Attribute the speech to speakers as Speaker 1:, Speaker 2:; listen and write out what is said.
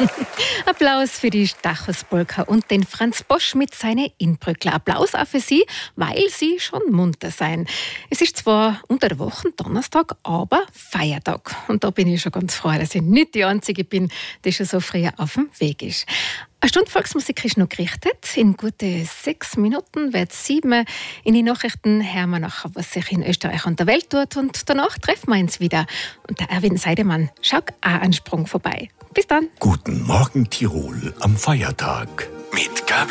Speaker 1: Applaus für die Stachus-Polka und den Franz Bosch mit seinen Inbrückler. Applaus auch für Sie, weil Sie schon munter sein. Es ist zwar unter der Woche Donnerstag, aber Feiertag. Und da bin ich schon ganz froh, dass ich nicht die Einzige bin, die schon so früh auf dem Weg ist. Eine Stunde Volksmusik ist noch gerichtet. In gute 6 Minuten wird 7 in die Nachrichten hören wir nachher, was sich in Österreich und der Welt tut. Und danach treffen wir uns wieder. Und der Erwin Seidemann schaut auch einen Sprung vorbei. Bis dann.
Speaker 2: Guten Morgen Tirol am Feiertag mit Gabi